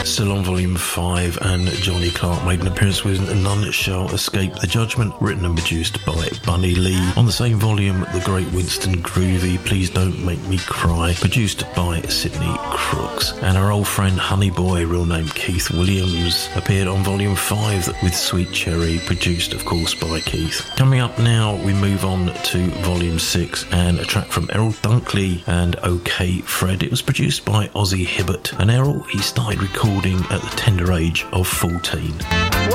Still on volume 5, and Johnny Clark made an appearance with None Shall Escape the Judgment, written and produced by Bunny Lee. On the same volume, the great Winston Groovy, Please Don't Make Me Cry, produced by Sidney Crooks. And our old friend Honey Boy, real name Keith Williams, appeared on volume 5 with Sweet Cherry, produced of course by Keith. Coming up now, we move on to volume 6 and a track from Errol Dunkley and OK Fred. It was produced by Ozzie Hibbert, and Errol, he started recording at the tender age of 14.